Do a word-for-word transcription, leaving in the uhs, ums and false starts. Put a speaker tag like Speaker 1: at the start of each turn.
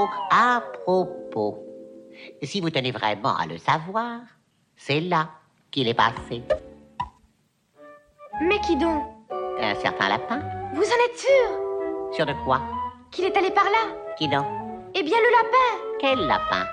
Speaker 1: propos, à propos. Si vous tenez vraiment à le savoir, c'est là qu'il est passé.
Speaker 2: Mais qui donc?
Speaker 1: Un certain lapin.
Speaker 2: Vous en êtes sûr?
Speaker 1: Sûr de quoi?
Speaker 2: Qu'il est allé par là?
Speaker 1: Qui donc?
Speaker 2: Eh bien, le lapin!
Speaker 1: Quel lapin?